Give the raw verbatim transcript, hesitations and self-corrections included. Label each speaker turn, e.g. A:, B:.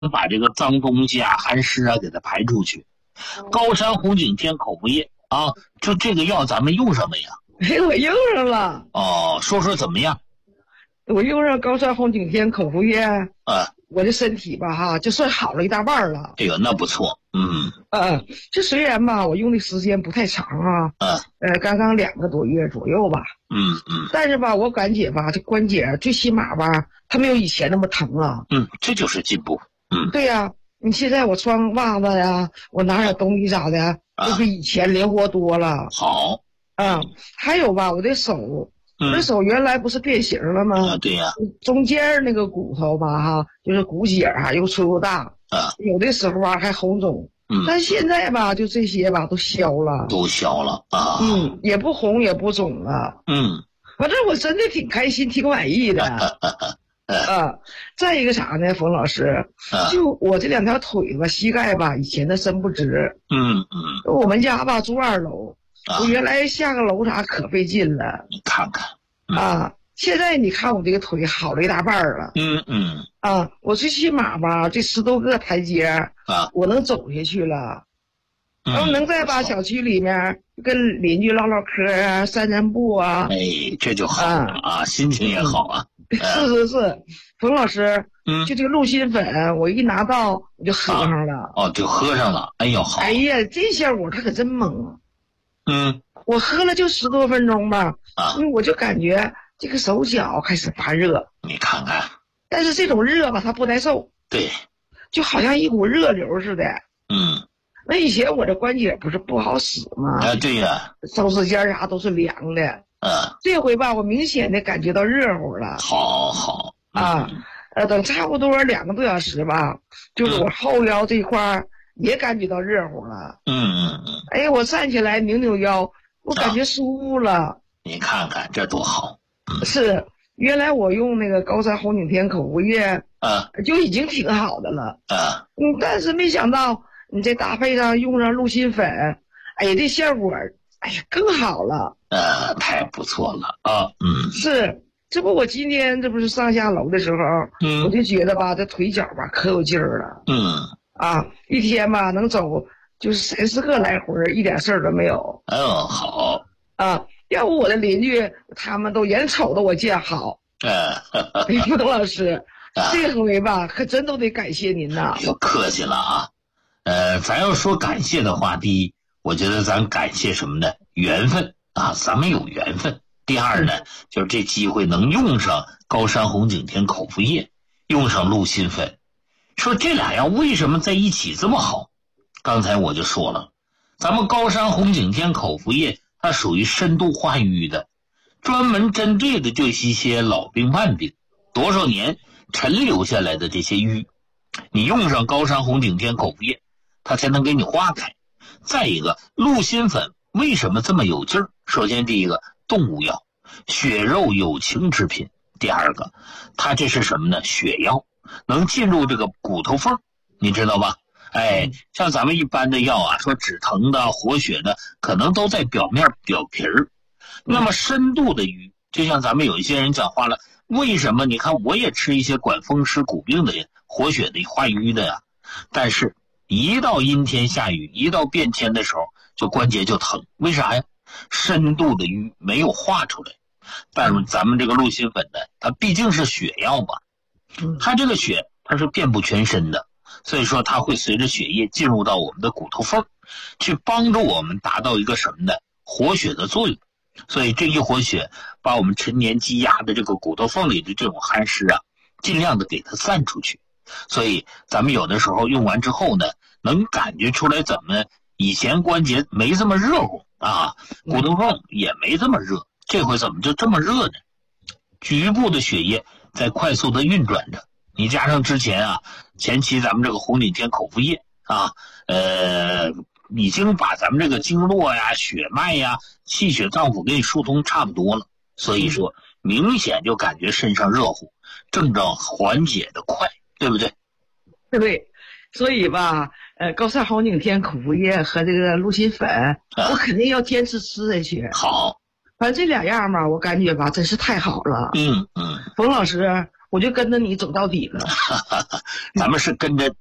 A: 把这个脏东西啊、寒湿啊给它排出去。高山红景天口服液啊，就这个药咱们用什么呀？
B: 哎，我用上了。
A: 哦，说说怎么样？
B: 我用上高山红景天口服液，
A: 啊，
B: 我的身体吧哈，就算好了一大半了。
A: 哎呦，那不错。嗯
B: 嗯，这虽然吧，我用的时间不太长啊，
A: 嗯
B: 呃，刚刚两个多月左右吧。
A: 嗯嗯
B: 但是吧，我感觉吧，这关节最起码吧，它没有以前那么疼了。
A: 嗯，这就是进步。嗯，
B: 对呀、你现在我穿袜子呀，我拿点东西啥的，
A: 啊
B: 都比以前灵活多了。
A: 好。
B: 啊，还有吧，我的手，我
A: 嗯
B: 的手原来不是变形了吗？
A: 啊，对呀。
B: 中间那个骨头吧，哈，就是骨节啊，又粗又大，
A: 啊，
B: 有的时候啊还红肿。
A: 嗯，
B: 但现在吧，就这些吧都消了，
A: 都消了啊。
B: 嗯，也不红也不肿了。
A: 嗯，
B: 反正我真的挺开心，挺满意的。啊，再一个啥呢，冯老师，
A: 啊
B: 就我这两条腿吧，膝盖吧，以前的伸不直。
A: 嗯嗯
B: 我们家吧住二楼，
A: 啊，
B: 我原来下个楼啥可费劲了
A: 你看看。
B: 啊。现在你看我这个腿好了一大半儿了
A: 嗯嗯
B: 啊，我最起码吧，这十多个台阶
A: 啊，
B: 我能走下去了。
A: 嗯
B: 然后能在把
A: 不错
B: 小区里面跟邻居唠唠嗑啊，散散步啊。
A: 哎，这就好了啊，心情也好啊。
B: 是是是，冯老师，
A: 嗯，
B: 就这个鹿心粉，我一拿到我就喝上了。
A: 哦，就喝上了。哎呦，好。
B: 哎呀，这效果它可真猛！
A: 嗯
B: 我喝了就十多分钟吧，
A: 啊，
B: 因为我就感觉这个手脚开始发热，
A: 你看看。
B: 但是这种热吧，它不耐受，
A: 对。
B: 就好像一股热流似的。
A: 嗯
B: 那以前我这关节不是不好使吗？
A: 啊，对呀。
B: 手指尖啥都是凉的。
A: 嗯，
B: 这回吧，我明显的感觉到热乎了。
A: 好好
B: 啊，呃，等差不多两个多小时吧，就是我后腰这块儿也感觉到热乎了。
A: 嗯嗯嗯，
B: 哎呀，我站起来扭扭腰，我感觉舒服了。
A: 你看看这多好。
B: 是，原来我用那个高山红景天口服液
A: 啊
B: 就已经挺好的了。
A: 啊，
B: 嗯，但是没想到你这搭配上用上鹿心粉，哎呀，这效果，哎呀，更好了。
A: 呃，太不错了啊。嗯
B: 是，这不我今天这不是上下楼的时候，
A: 嗯
B: 我就觉得吧，这腿脚吧可有劲儿了。
A: 嗯，
B: 啊，一天吧能走就是三四个来回，一点事儿都没有。
A: 哎呦，好。
B: 啊，要不我的邻居他们都眼瞅着我见好。
A: 呃，
B: 哎，冯老师，
A: 啊
B: 这回吧可真都得感谢您呐。
A: 又客气了啊。呃，咱要说感谢的话，第一，我觉得咱感谢什么呢？缘分啊，咱们有缘分。第二呢，就是这机会能用上高山红景天口服液，用上鹿心粉。说这俩药为什么在一起这么好？刚才我就说了，咱们高山红景天口服液它属于深度化瘀的，专门针对的就是一些老病慢病，多少年陈留下来的这些瘀，你用上高山红景天口服液，它才能给你化开。再一个，鹿心粉为什么这么有劲儿？首先第一个，动物药，血肉有情之品。第二个，它这是什么呢？血药，能进入这个骨头缝，你知道吧？哎，像咱们一般的药啊，说止疼的、活血的，可能都在表面表皮儿。那么深度的瘀，就像咱们有一些人讲话了，为什么？你看我也吃一些管风湿骨病的人，活血的、化瘀的呀，但是一到阴天下雨，一到变天的时候，就关节就疼。为啥呀？深度的瘀没有化出来。但是咱们这个鹿心粉呢，它毕竟是血药嘛，它这个血它是遍布全身的，所以说它会随着血液进入到我们的骨头缝，去帮助我们达到一个什么呢？活血的作用。所以这一活血，把我们陈年积压的这个骨头缝里的这种寒湿啊，尽量的给它散出去。所以咱们有的时候用完之后呢，能感觉出来怎么以前关节没这么热乎啊，骨头缝也没这么热，这回怎么就这么热呢？局部的血液在快速的运转着，你加上之前啊，前期咱们这个红景天口服液啊，呃，已经把咱们这个经络呀、血脉呀、气血脏腑给你疏通差不多了，所以说明显就感觉身上热乎，症状缓解的快，对不对？
B: 对，所以吧，呃，高山红景天口服液和这个鹿心粉，
A: 啊、
B: 我肯定要坚持吃下去。
A: 好，
B: 反正这两样吧，我感觉吧，真是太好了。
A: 嗯嗯，
B: 冯老师， 我就跟着你走到底了。
A: 咱们是跟着